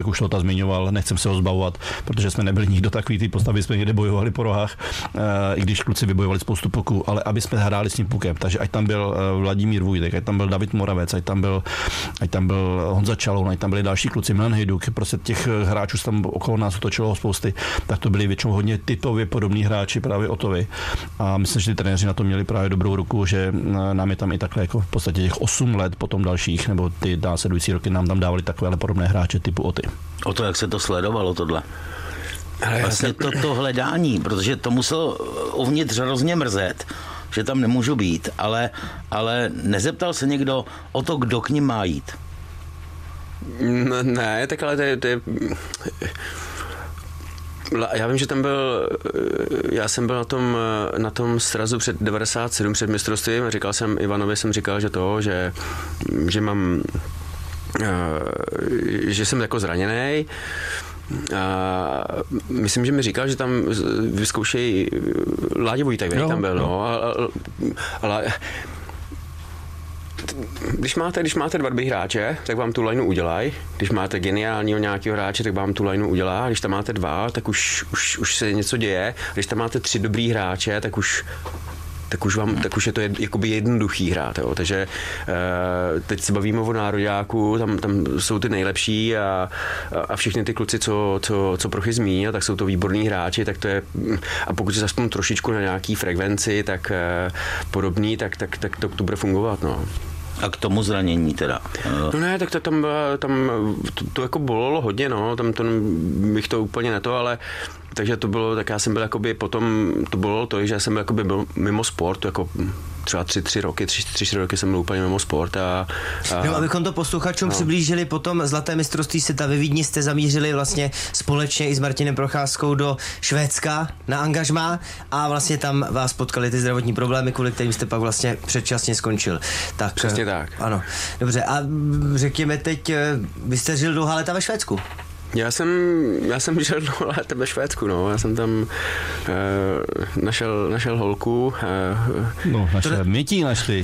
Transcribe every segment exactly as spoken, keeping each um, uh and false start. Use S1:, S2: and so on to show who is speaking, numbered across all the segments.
S1: jak už Lota zmiňoval, nechcem se ho zbavovat, protože jsme nebyli nikdo takový, ty postavy jsme někde bojovali po rohách, i když kluci vybojovali spoustu puků, ale aby jsme hráli s tím pukem. Takže ať tam byl Vladimír Vůjdek, ať tam byl David Moravec, ať tam byl, ať tam byl Honza Čaloun, ať tam byli další kluci, Milan Hejduk, prostě těch hráčů tam okolo nás otočilo spousty, tak to byli většinou hodně typově podobní hráči právě Otovi. A myslím, že ty trenéři na to měli právě dobrou ruku, že nám je tam i takhle jako v podstatě těch osm let potom dalších, nebo ty následující roky nám tam dávali takové podobné hráče typu Oty.
S2: O to, jak se to sledovalo tohle?
S3: Ale
S2: vlastně to, to hledání, protože to muselo uvnitř hrozně mrzet, že tam nemůžu být, ale, ale nezeptal se někdo o to, kdo k ním má jít?
S3: Ne, tak ale to je, to je... Já vím, že tam byl, já jsem byl na tom, na tom srazu před devadesát sedm před mistrovstvím a říkal jsem Ivanovi, jsem říkal, že to, že, že mám, že jsem jako zraněnej. A myslím, že mi říkal, že tam vyzkoušejí Láďa Vojtek, jo, tam byl, jo. No, ale, ale když máte, když máte dva dobrý hráče, tak vám tu lineu udělají. Když máte geniálního nějakého hráče, tak vám tu lineu udělá. Když tam máte dva, tak už, už, už se něco děje. Když tam máte tři dobrý hráče, tak už tak už, vám, tak už je to jed, jakoby jednoduchý hrát. Jo. Takže e, teď se bavíme o nároďáku, tam, tam jsou ty nejlepší a, a všichni ty kluci, co, co, co Prochy zmínil, tak jsou to výborní hráči, tak to je, a pokud se aspoň trošičku na nějaký frekvenci, tak e, podobný, tak, tak, tak to, to bude fungovat. No.
S2: A k tomu zranění teda?
S3: No ne, tak to tam, tam to, to jako bolelo hodně, no, tam to bych to úplně neto, ale takže to bylo, tak já jsem byl jakoby potom, to bylo to, že já jsem byl jakoby byl mimo sport, jako třeba tři, tři roky, tři, tři, tři roky jsem byl úplně mimo sport a... a
S4: no, abychom to posluchačům no. přiblížili, potom Zlaté mistrovství světa ve Vídni jste zamířili vlastně společně i s Martinem Procházkou do Švédska na angažmá a vlastně tam vás potkali ty zdravotní problémy, kvůli kterým jste pak vlastně předčasně skončil. Tak,
S3: přesně tak.
S4: Ano, dobře, a řekněme teď, vy jste žil dlouhá léta ve Švédsku?
S3: Já jsem, já jsem žil dlouhá léta ve Švédsku, no. Já jsem tam e, našel, našel holku. E,
S1: no, naše to... mytí našli.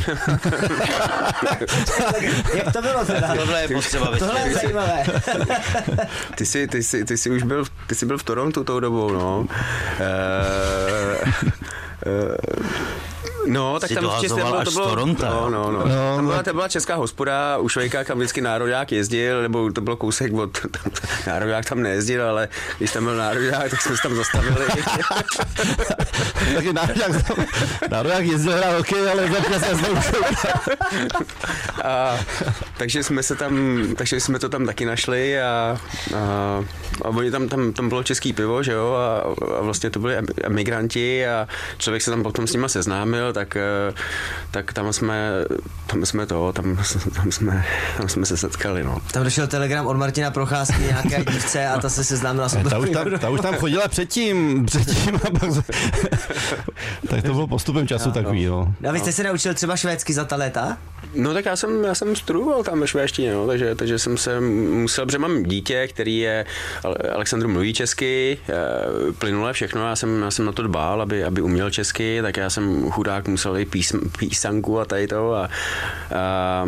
S4: Jak to bylo teda?
S2: Tohle je potřeba.
S4: Tohle je zajímavé.
S3: ty, jsi, ty, jsi, ty jsi už byl, ty jsi byl v Torontu tou dobou, no. E, e, No, tak tam
S2: to bylo, to bylo,
S3: Toronto. No, no, no. no tam byla, to byla česká hospoda, u Švejka, kam vždycky nároďák jezdil, nebo to bylo kousek od, tam, nároďák tam nejezdil, ale když tam byl nároďák, tak jsme se tam zastavili.
S1: Taky nároďák, nároďák jezdil hrát hokej, ale zapěl se znovu
S3: a takže jsme se tam, takže jsme to tam taky našli a, a, a oni tam, tam, tam bylo český pivo, že jo, a, a vlastně to byli emigranti a člověk se tam potom s nima seznámil, tak, tak tam jsme, tam jsme to, tam, tam, jsme, tam jsme se setkali, no.
S4: Tam došel telegram od Martina Procházky nějaké dívce a ta se seznámila s
S1: ta už tam, ta už tam chodila předtím, předtím a pak... tak to bylo postupem času no, takový, no.
S4: A vy jste se naučil třeba švédsky za ta léta?
S3: No tak já jsem, já jsem studoval tam ve švédštině, no, takže, takže jsem se musel, protože mám dítě, který je, Alexandru mluví česky, plynule všechno, já jsem, já jsem na to dbal, aby, aby uměl česky, tak já jsem chudák musel i pís, písanku a tady to a, a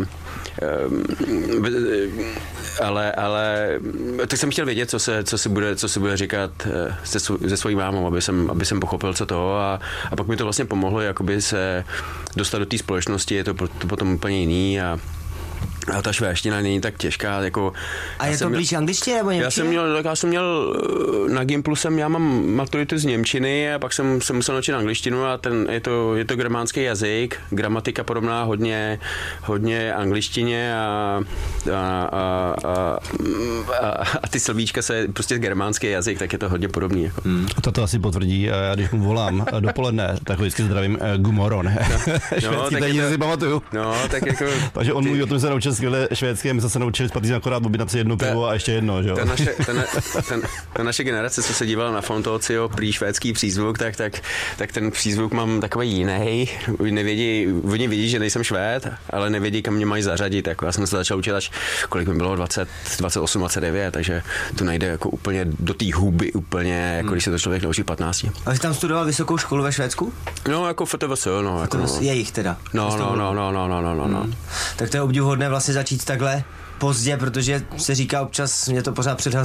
S3: ale, ale tak jsem chtěl vědět, co se, co se, bude, co se bude říkat se, se svojí mámou, aby jsem, aby jsem pochopil, co to a, a pak mi to vlastně pomohlo jakoby se dostat do té společnosti, je to, to potom úplně jiný a a ta švédština není tak těžká, jako...
S4: A je to blíž angličtině nebo němčině?
S3: Já jsem měl, tak já jsem měl na Gimplu jsem, já mám maturitu z němčiny a pak jsem, jsem musel naučit angličtinu a ten, je to, je to germánský jazyk, gramatika podobná hodně, hodně angličtině a, a, a, a, a, a ty slovíčka se, prostě germánský jazyk, tak je to hodně podobný. Jako.
S1: Hmm. To to asi potvrdí, já když mu volám dopoledne, tak vždycky zdravím Gumoron. No, švédský, tak to, si pamatuju.
S3: No, tak jako...
S1: Takže on mluví o tom, se naučil skvěle švédsky, my jsme se naučili spatří akorát objednat si jedno pivo a ještě jedno, že jo?
S3: Ta naše, ta, na, ta, ta naše generace, co se dívala na Fontocio, prý švédský přízvuk, tak, tak, tak ten přízvuk mám takový jiný. Nevědí, oni vědí, že nejsem Švéd, ale nevědí, kam mě mají zařadit. Tak já jsem se začal učit až, kolik mi bylo, dvacet, dvacet osm, dvacet devět, takže to najde jako úplně do té huby, úplně, jako hmm. když se to člověk naučí patnácti.
S4: A jsi tam studoval vysokou školu ve Švédsku?
S3: No, jako F T V S, no. Jako, no.
S4: Jejich teda?
S3: No, no, no, no, no, no, no, no.
S4: Hmm. Tak to je obdivuhodné vlastně začít takhle pozdě, protože se říká občas, mě to pořád předhazuje,